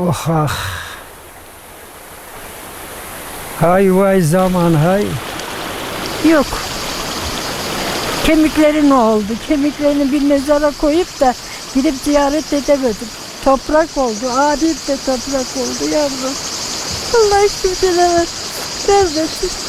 Oh ah. Hay vay zaman hay. Yok. Kemikleri ne oldu? Kemiklerini bir mezara koyup da gidip ziyaret edemedim. Toprak oldu. Abim de toprak oldu yavrum. Allah kimse demez. Vermesin.